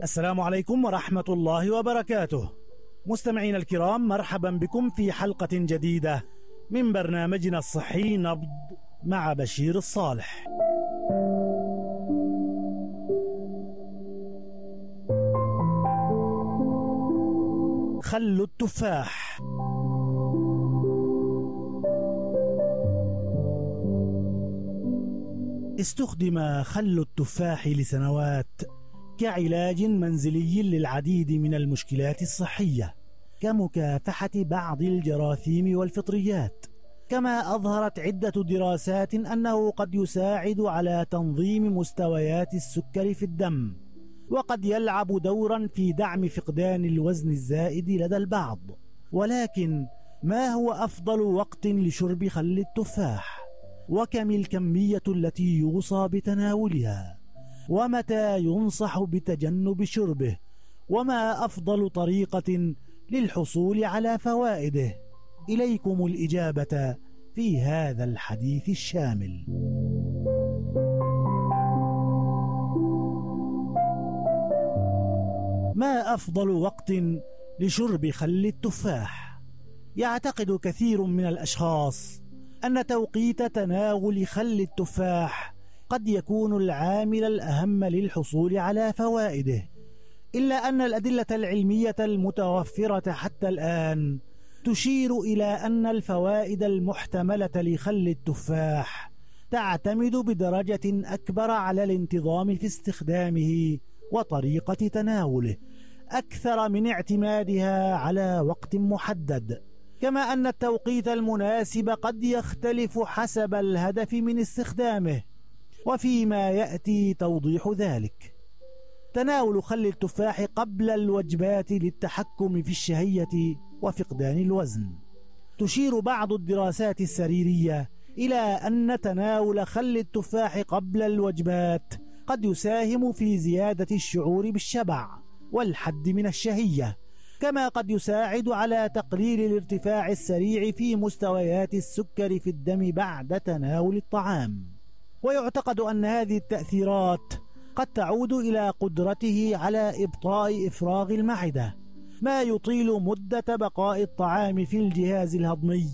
السلام عليكم ورحمة الله وبركاته. مستمعين الكرام، مرحبا بكم في حلقة جديدة من برنامجنا الصحي نبض مع بشير الصالح. خل التفاح. استخدم خل التفاح لسنوات كعلاج منزلي للعديد من المشكلات الصحية، كمكافحة بعض الجراثيم والفطريات. كما أظهرت عدة دراسات أنه قد يساعد على تنظيم مستويات السكر في الدم، وقد يلعب دورا في دعم فقدان الوزن الزائد لدى البعض. ولكن ما هو أفضل وقت لشرب خل التفاح؟ وكم الكمية التي يوصى بتناولها؟ ومتى ينصح بتجنب شربه؟ وما أفضل طريقة للحصول على فوائده؟ إليكم الإجابة في هذا الحديث الشامل. ما أفضل وقت لشرب خل التفاح؟ يعتقد كثير من الأشخاص أن توقيت تناول خل التفاح قد يكون العامل الأهم للحصول على فوائده، إلا أن الأدلة العلمية المتوفرة حتى الآن تشير إلى أن الفوائد المحتملة لخل التفاح تعتمد بدرجة أكبر على الانتظام في استخدامه وطريقة تناوله أكثر من اعتمادها على وقت محدد. كما أن التوقيت المناسب قد يختلف حسب الهدف من استخدامه، وفيما يأتي توضيح ذلك. تناول خل التفاح قبل الوجبات للتحكم في الشهية وفقدان الوزن. تشير بعض الدراسات السريرية إلى أن تناول خل التفاح قبل الوجبات قد يساهم في زيادة الشعور بالشبع والحد من الشهية، كما قد يساعد على تقليل الارتفاع السريع في مستويات السكر في الدم بعد تناول الطعام. ويعتقد أن هذه التأثيرات قد تعود إلى قدرته على إبطاء إفراغ المعدة، ما يطيل مدة بقاء الطعام في الجهاز الهضمي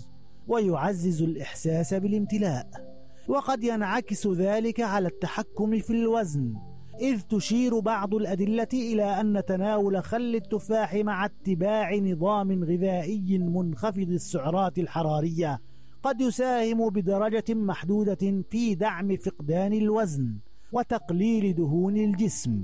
ويعزز الإحساس بالامتلاء. وقد ينعكس ذلك على التحكم في الوزن، إذ تشير بعض الأدلة إلى أن تناول خل التفاح مع اتباع نظام غذائي منخفض السعرات الحرارية قد يساهم بدرجة محدودة في دعم فقدان الوزن وتقليل دهون الجسم.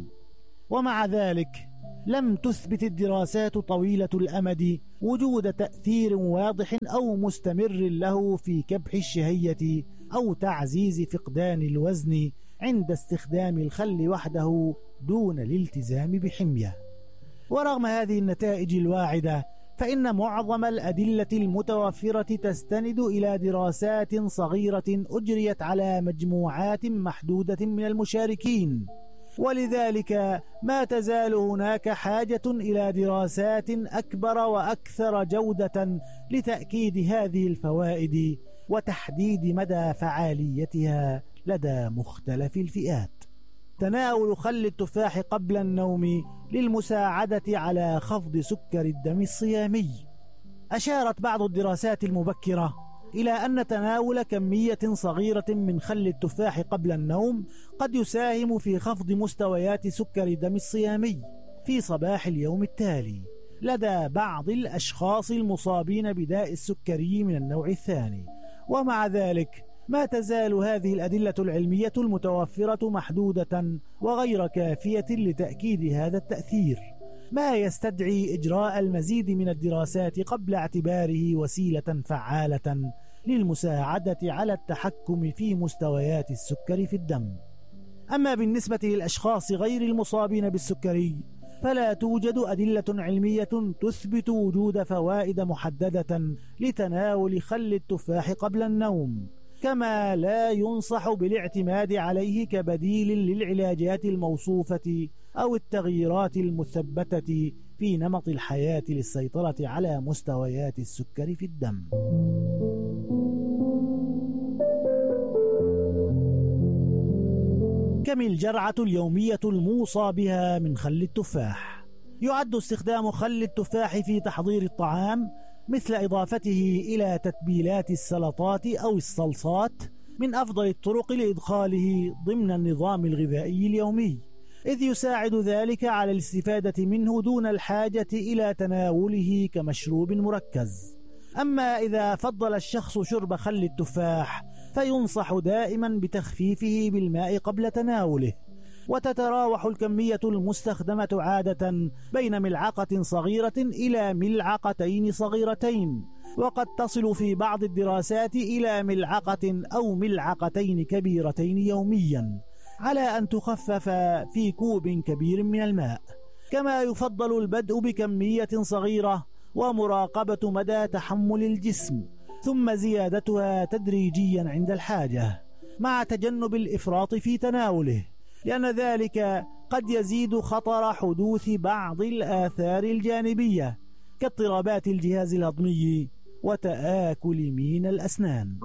ومع ذلك لم تثبت الدراسات طويلة الأمد وجود تأثير واضح أو مستمر له في كبح الشهية أو تعزيز فقدان الوزن عند استخدام الخل وحده دون الالتزام بحمية. ورغم هذه النتائج الواعدة، فإن معظم الأدلة المتوفرة تستند إلى دراسات صغيرة أجريت على مجموعات محدودة من المشاركين، ولذلك ما تزال هناك حاجة إلى دراسات أكبر وأكثر جودة لتأكيد هذه الفوائد وتحديد مدى فعاليتها لدى مختلف الفئات. تناول خل التفاح قبل النوم للمساعدة على خفض سكر الدم الصيامي. أشارت بعض الدراسات المبكرة إلى أن تناول كمية صغيرة من خل التفاح قبل النوم قد يساهم في خفض مستويات سكر الدم الصيامي في صباح اليوم التالي لدى بعض الأشخاص المصابين بداء السكري من النوع الثاني. ومع ذلك ما تزال هذه الأدلة العلمية المتوفرة محدودة وغير كافية لتأكيد هذا التأثير، ما يستدعي إجراء المزيد من الدراسات قبل اعتباره وسيلة فعالة للمساعدة على التحكم في مستويات السكر في الدم. أما بالنسبة للأشخاص غير المصابين بالسكري، فلا توجد أدلة علمية تثبت وجود فوائد محددة لتناول خل التفاح قبل النوم، كما لا ينصح بالاعتماد عليه كبديل للعلاجات الموصوفة أو التغييرات المثبتة في نمط الحياة للسيطرة على مستويات السكر في الدم. كم الجرعة اليومية الموصى بها من خل التفاح؟ يعد استخدام خل التفاح في تحضير الطعام مثل إضافته إلى تتبيلات السلطات أو الصلصات من أفضل الطرق لإدخاله ضمن النظام الغذائي اليومي، إذ يساعد ذلك على الاستفادة منه دون الحاجة إلى تناوله كمشروب مركز. أما إذا فضل الشخص شرب خل التفاح فينصح دائما بتخفيفه بالماء قبل تناوله، وتتراوح الكمية المستخدمة عادة بين ملعقة صغيرة إلى ملعقتين صغيرتين، وقد تصل في بعض الدراسات إلى ملعقة أو ملعقتين كبيرتين يوميا، على أن تخفف في كوب كبير من الماء. كما يفضل البدء بكمية صغيرة ومراقبة مدى تحمل الجسم، ثم زيادتها تدريجيا عند الحاجة، مع تجنب الإفراط في تناوله، لأن ذلك قد يزيد خطر حدوث بعض الآثار الجانبية كاضطرابات الجهاز الهضمي وتآكل مين الأسنان.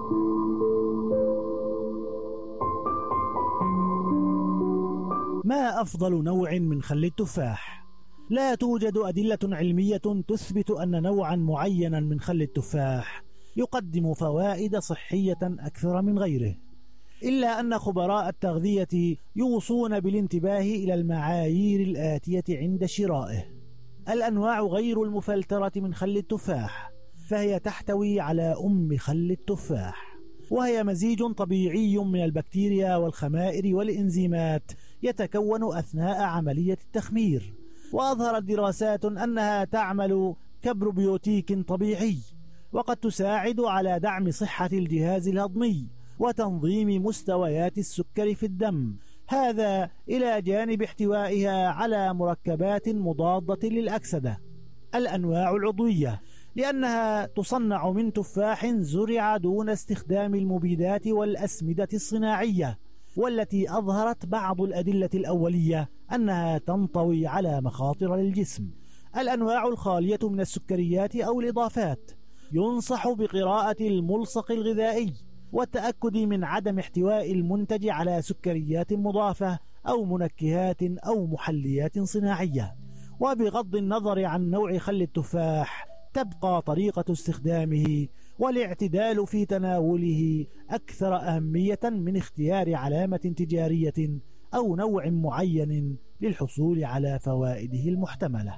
ما أفضل نوع من خل التفاح؟ لا توجد أدلة علمية تثبت أن نوعا معينا من خل التفاح يقدم فوائد صحية أكثر من غيره، إلا أن خبراء التغذية يوصون بالانتباه إلى المعايير الآتية عند شرائه. الأنواع غير المفلترة من خل التفاح، فهي تحتوي على خل التفاح، وهي مزيج طبيعي من البكتيريا والخمائر والإنزيمات يتكون أثناء عملية التخمير، وأظهرت دراسات أنها تعمل كبروبيوتيك طبيعي، وقد تساعد على دعم صحة الجهاز الهضمي وتنظيم مستويات السكر في الدم، هذا إلى جانب احتوائها على مركبات مضادة للأكسدة. الأنواع العضوية، لأنها تصنع من تفاح زرع دون استخدام المبيدات والأسمدة الصناعية، والتي أظهرت بعض الأدلة الأولية أنها تنطوي على مخاطر للجسم. الأنواع الخالية من السكريات أو الإضافات، ينصح بقراءة الملصق الغذائي والتأكد من عدم احتواء المنتج على سكريات مضافة أو منكهات أو محليات صناعية. وبغض النظر عن نوع خل التفاح، تبقى طريقة استخدامه والاعتدال في تناوله أكثر أهمية من اختيار علامة تجارية أو نوع معين للحصول على فوائده المحتملة.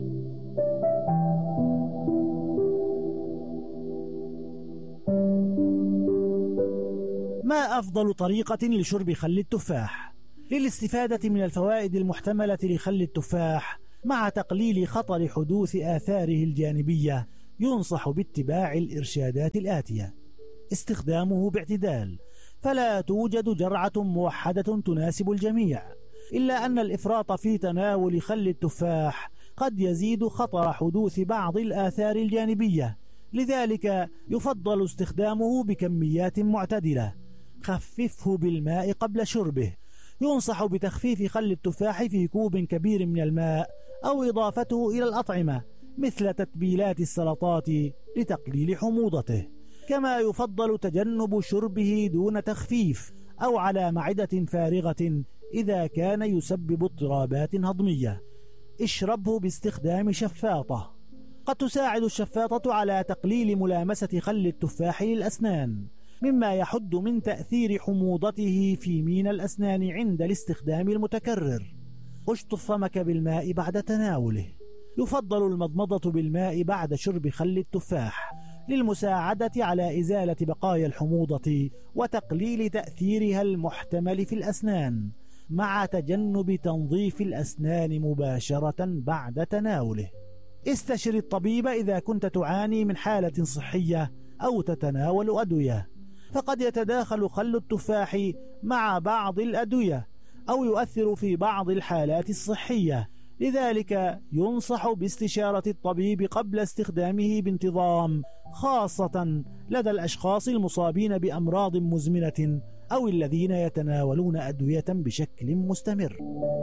ما أفضل طريقة لشرب خل التفاح؟ للاستفادة من الفوائد المحتملة لخل التفاح مع تقليل خطر حدوث آثاره الجانبية، ينصح باتباع الإرشادات الآتية: استخدامه باعتدال، فلا توجد جرعة موحدة تناسب الجميع، إلا أن الإفراط في تناول خل التفاح قد يزيد خطر حدوث بعض الآثار الجانبية، لذلك يفضل استخدامه بكميات معتدلة. خففه بالماء قبل شربه، ينصح بتخفيف خل التفاح في كوب كبير من الماء أو إضافته إلى الأطعمة مثل تتبيلات السلطات لتقليل حموضته. كما يفضل تجنب شربه دون تخفيف أو على معدة فارغة إذا كان يسبب اضطرابات هضمية. اشربه باستخدام شفاطة، قد تساعد الشفاطة على تقليل ملامسة خل التفاح للأسنان، مما يحد من تأثير حموضته في مين الأسنان عند الاستخدام المتكرر. اشطف فمك بالماء بعد تناوله. يفضل المضمضة بالماء بعد شرب خل التفاح للمساعدة على إزالة بقايا الحموضة وتقليل تأثيرها المحتمل في الأسنان، مع تجنب تنظيف الأسنان مباشرة بعد تناوله. استشر الطبيب إذا كنت تعاني من حالة صحية أو تتناول أدوية، فقد يتداخل خل التفاح مع بعض الأدوية أو يؤثر في بعض الحالات الصحية، لذلك ينصح باستشارة الطبيب قبل استخدامه بانتظام، خاصة لدى الأشخاص المصابين بأمراض مزمنة أو الذين يتناولون أدوية بشكل مستمر.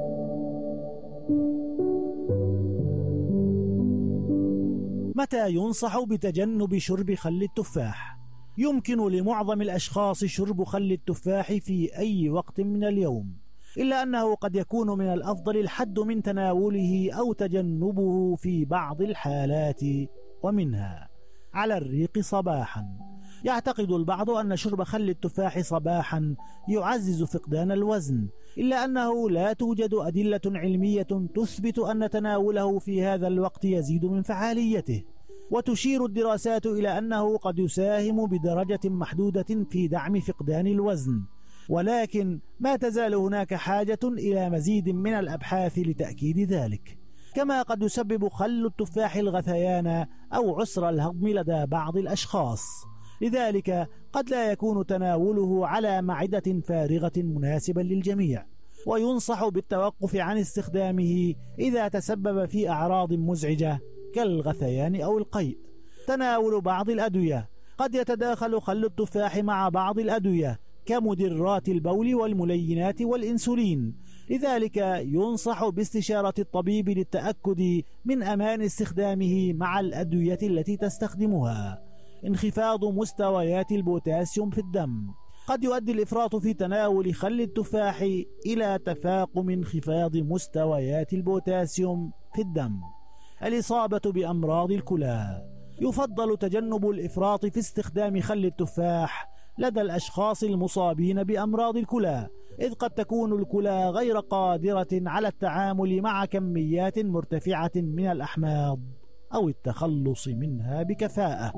متى ينصح بتجنب شرب خل التفاح؟ يمكن لمعظم الأشخاص شرب خل التفاح في أي وقت من اليوم، إلا أنه قد يكون من الأفضل الحد من تناوله أو تجنبه في بعض الحالات، ومنها على الريق صباحا. يعتقد البعض أن شرب خل التفاح صباحا يعزز فقدان الوزن، إلا أنه لا توجد أدلة علمية تثبت أن تناوله في هذا الوقت يزيد من فعاليته، وتشير الدراسات إلى أنه قد يساهم بدرجة محدودة في دعم فقدان الوزن، ولكن ما تزال هناك حاجة إلى مزيد من الأبحاث لتأكيد ذلك. كما قد يسبب خل التفاح الغثيان أو عسر الهضم لدى بعض الأشخاص، لذلك قد لا يكون تناوله على معدة فارغة مناسبا للجميع، وينصح بالتوقف عن استخدامه إذا تسبب في أعراض مزعجة كالغثيان أو القيء. تناول بعض الأدوية: قد يتداخل خل التفاح مع بعض الأدوية كمدرات البول والملينات والإنسولين، لذلك ينصح باستشارة الطبيب للتأكد من أمان استخدامه مع الأدوية التي تستخدمها. انخفاض مستويات البوتاسيوم في الدم: قد يؤدي الإفراط في تناول خل التفاح إلى تفاقم انخفاض مستويات البوتاسيوم في الدم. الإصابة بأمراض الكلى: يفضل تجنب الإفراط في استخدام خل التفاح لدى الأشخاص المصابين بأمراض الكلى، إذ قد تكون الكلى غير قادرة على التعامل مع كميات مرتفعة من الأحماض أو التخلص منها بكفاءة.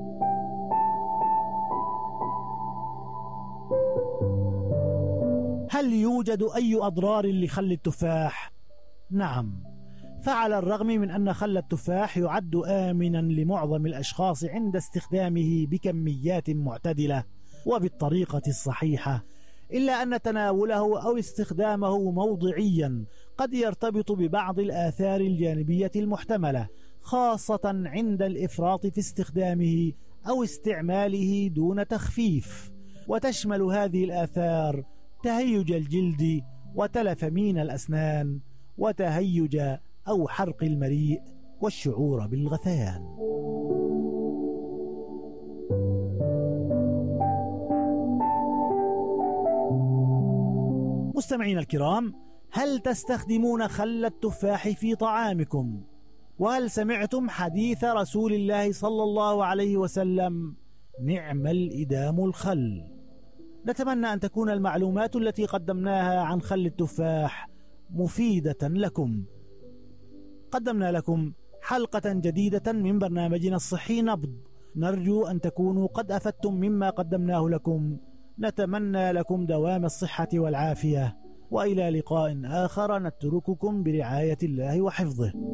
هل يوجد أي أضرار لخل التفاح؟ نعم، فعلى الرغم من أن خل التفاح يعد آمنا لمعظم الأشخاص عند استخدامه بكميات معتدلة وبالطريقة الصحيحة، إلا أن تناوله أو استخدامه موضعيا قد يرتبط ببعض الآثار الجانبية المحتملة، خاصة عند الإفراط في استخدامه أو استعماله دون تخفيف، وتشمل هذه الآثار تهيج الجلد وتلف مين الأسنان وتهيج أو حرق المريء والشعور بالغثيان. مستمعين الكرام، هل تستخدمون خل التفاح في طعامكم؟ وهل سمعتم حديث رسول الله صلى الله عليه وسلم: نعم الإدام الخل؟ نتمنى أن تكون المعلومات التي قدمناها عن خل التفاح مفيدة لكم. قدمنا لكم حلقة جديدة من برنامجنا الصحي نبض، نرجو أن تكونوا قد أفدتم مما قدمناه لكم. نتمنى لكم دوام الصحة والعافية، وإلى لقاء آخر نترككم برعاية الله وحفظه.